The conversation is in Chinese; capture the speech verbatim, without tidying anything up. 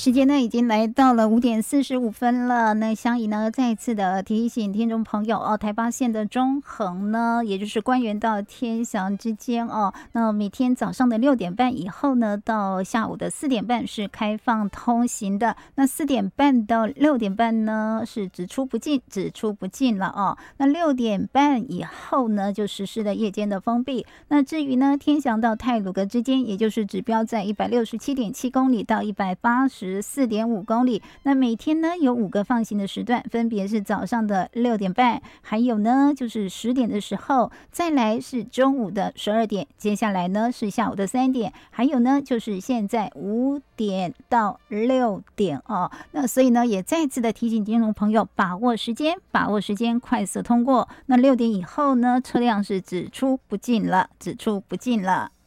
时间呢已经来到了五点四十五分了。那香怡呢再次的提醒听众朋友哦，台八线的中横呢，也就是官园到天祥之间哦，那每天早上的六点半以后呢，到下午的四点半是开放通行的。那四点半到六点半呢是只出不进，只出不进了哦。那六点半以后呢就实施了夜间的封闭。那至于呢天祥到太鲁阁之间，也就是指标在一百六十七点七公里到一百八十四点五公里。那每天呢有五个放行的时段，分别是早上的六点半，还有呢就是十点的时候，再来是中午的十二点，接下来呢是下午的三点，还有呢就是现在五点到六点哦。那所以呢也再次的提醒听众朋友把握时间，把握时间，快速通过。那六点以后呢车辆是只出不进了，只出不进了。